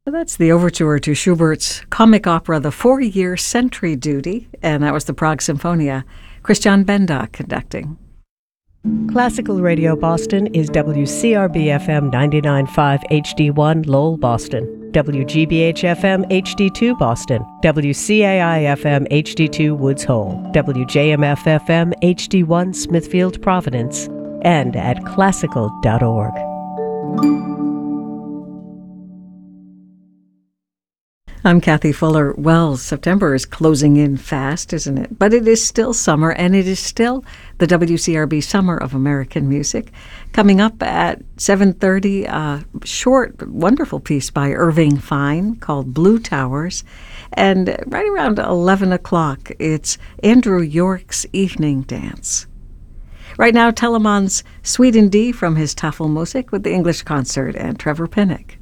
Well, that's the overture to Schubert's comic opera, The 4-Year Sentry Duty, and that was the Prague Symphonia. Christian Benda conducting. Classical Radio Boston is WCRB-FM 99.5 HD1 Lowell, Boston, WGBH-FM HD2 Boston, WCAI-FM HD2 Woods Hole, WJMF-FM HD1 Smithfield, Providence, and at classical.org. I'm Kathy Fuller. Well, September is closing in fast, isn't it? But it is still summer, and it is still the WCRB Summer of American Music. Coming up at 7:30, a short, wonderful piece by Irving Fine called Blue Towers. And right around 11 o'clock, it's Andrew York's Evening Dance. Right now, Telemann's Suite in D from his Tafelmusik with the English Concert and Trevor Pinnock.